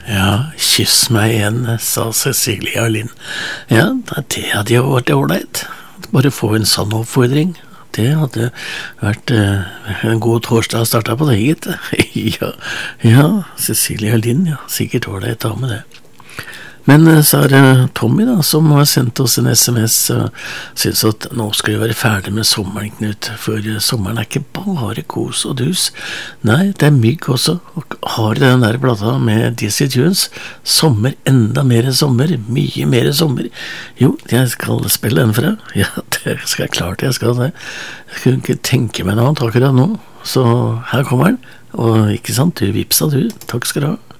Ja, kyss meg igjen, sa Cecilie og Linn. Ja, det hadde jo vært ålreit. Bare få en sånn oppfordring. Det hadde vært en god torsdag å starte på det, gitt. ja, Cecilie og Linn, ja, sikkert ålreit å ha med det. Men så er det Tommy da, som har sendt oss en SMS og synes at nå skal vi være ferdig med sommeren, Knut, for sommeren er ikke bare kos og dus. Nei, det er mygg også, og har den der plata med Dizzy Tunes, sommer, enda mer sommer, mye mer sommer. Jo, jeg skal spille den for deg. Ja, det skal jeg klart, jeg skal det. Jeg kunne ikke tenke meg noe annet akkurat nå, så her kommer den. Og ikke sant, du vipsa du, takk skal du ha.